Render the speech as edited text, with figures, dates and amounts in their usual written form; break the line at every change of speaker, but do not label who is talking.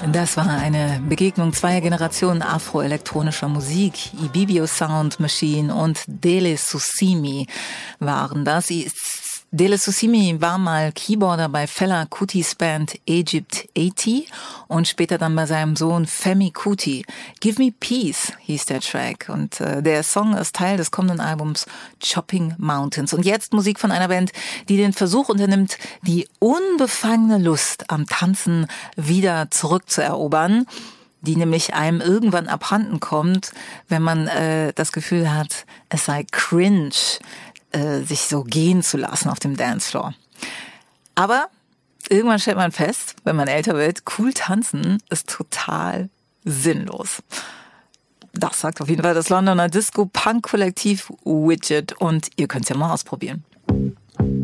Das war eine Begegnung zweier Generationen afroelektronischer Musik. Ibibio Sound Machine und Dele Susimi waren das. Dele Susimi war mal Keyboarder bei Fela Kutis Band Egypt 80 und später dann bei seinem Sohn Femi Kuti. Give Me Peace hieß der Track und der Song ist Teil des kommenden Albums Chopping Mountains. Und jetzt Musik von einer Band, die den Versuch unternimmt, die unbefangene Lust am Tanzen wieder zurückzuerobern, die nämlich einem irgendwann abhanden kommt, wenn man das Gefühl hat, es sei cringe, sich so gehen zu lassen auf dem Dancefloor. Aber irgendwann stellt man fest, wenn man älter wird, cool tanzen ist total sinnlos. Das sagt auf jeden Fall das Londoner Disco-Punk-Kollektiv Widget und ihr könnt es ja mal ausprobieren.